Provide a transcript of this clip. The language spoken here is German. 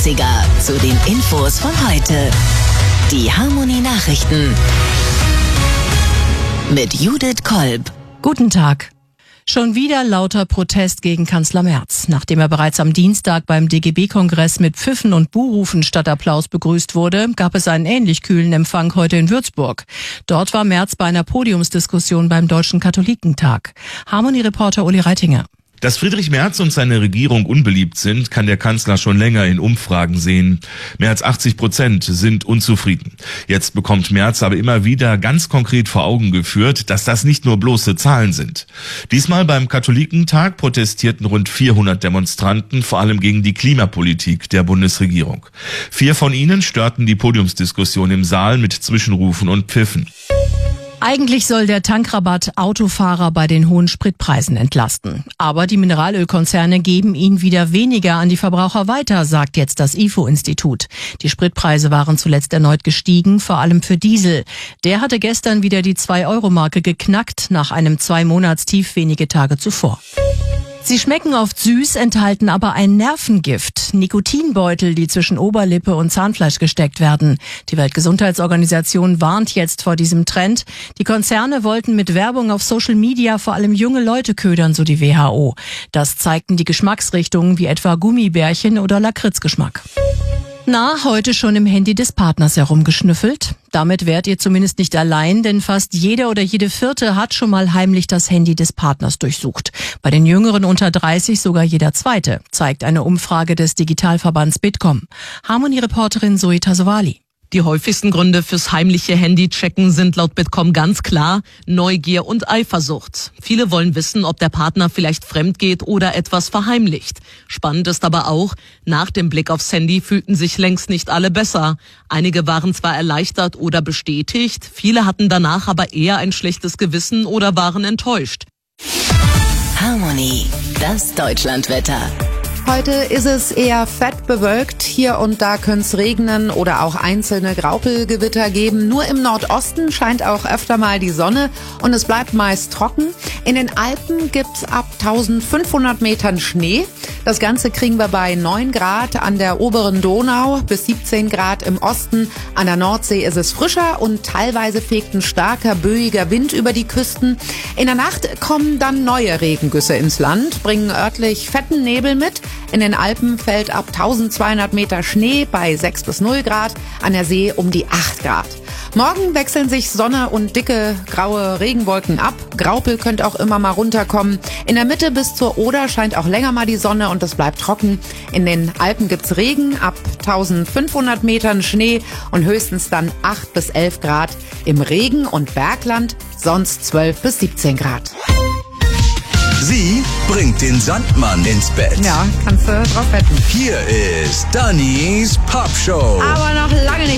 Klassiker zu den Infos von heute. Die Harmony Nachrichten mit Judith Kolb. Guten Tag. Schon wieder lauter Protest gegen Kanzler Merz. Nachdem er bereits am Dienstag beim DGB-Kongress mit Pfiffen und Buhrufen statt Applaus begrüßt wurde, gab es einen ähnlich kühlen Empfang heute in Würzburg. Dort war Merz bei einer Podiumsdiskussion beim Deutschen Katholikentag. Harmony-Reporter Uli Reitinger. Dass Friedrich Merz und seine Regierung unbeliebt sind, kann der Kanzler schon länger in Umfragen sehen. Mehr als 80% sind unzufrieden. Jetzt bekommt Merz aber immer wieder ganz konkret vor Augen geführt, dass das nicht nur bloße Zahlen sind. Diesmal beim Katholikentag protestierten rund 400 Demonstranten, vor allem gegen die Klimapolitik der Bundesregierung. 4 von ihnen störten die Podiumsdiskussion im Saal mit Zwischenrufen und Pfiffen. Eigentlich soll der Tankrabatt Autofahrer bei den hohen Spritpreisen entlasten. Aber die Mineralölkonzerne geben ihn wieder weniger an die Verbraucher weiter, sagt jetzt das IFO-Institut. Die Spritpreise waren zuletzt erneut gestiegen, vor allem für Diesel. Der hatte gestern wieder die 2-Euro-Marke geknackt, nach einem 2-Monats-Tief wenige Tage zuvor. Sie schmecken oft süß, enthalten aber ein Nervengift. Nikotinbeutel, die zwischen Oberlippe und Zahnfleisch gesteckt werden. Die Weltgesundheitsorganisation warnt jetzt vor diesem Trend. Die Konzerne wollten mit Werbung auf Social Media vor allem junge Leute ködern, so die WHO. Das zeigten die Geschmacksrichtungen wie etwa Gummibärchen oder Lakritzgeschmack. Heute schon im Handy des Partners herumgeschnüffelt? Damit wärt ihr zumindest nicht allein, denn fast jeder oder jede Vierte hat schon mal heimlich das Handy des Partners durchsucht. Bei den Jüngeren unter 30 sogar jeder Zweite, zeigt eine Umfrage des Digitalverbands Bitkom. Harmony-Reporterin Zoe Tasovali. Die häufigsten Gründe fürs heimliche Handychecken sind laut Bitkom ganz klar Neugier und Eifersucht. Viele wollen wissen, ob der Partner vielleicht fremd geht oder etwas verheimlicht. Spannend ist aber auch, nach dem Blick aufs Handy fühlten sich längst nicht alle besser. Einige waren zwar erleichtert oder bestätigt, viele hatten danach aber eher ein schlechtes Gewissen oder waren enttäuscht. Harmony, das Deutschlandwetter. Heute ist es eher fett bewölkt. Hier und da könnte es regnen oder auch einzelne Graupelgewitter geben. Nur im Nordosten scheint auch öfter mal die Sonne und es bleibt meist trocken. In den Alpen gibt's ab 1500 Metern Schnee. Das Ganze kriegen wir bei 9 Grad an der oberen Donau bis 17 Grad im Osten. An der Nordsee ist es frischer und teilweise fegt ein starker, böiger Wind über die Küsten. In der Nacht kommen dann neue Regengüsse ins Land, bringen örtlich fetten Nebel mit. In den Alpen fällt ab 1200 Meter Schnee bei 6 bis 0 Grad, an der See um die 8 Grad. Morgen wechseln sich Sonne und dicke graue Regenwolken ab. Graupel könnte auch immer mal runterkommen. In der Mitte bis zur Oder scheint auch länger mal die Sonne und es bleibt trocken. In den Alpen gibt's Regen, ab 1500 Metern Schnee und höchstens dann 8 bis 11 Grad. Im Regen- und Bergland sonst 12 bis 17 Grad. Sie bringt den Sandmann ins Bett. Ja, kannst du drauf wetten. Hier ist Dannys Pop Show. Aber noch lange nicht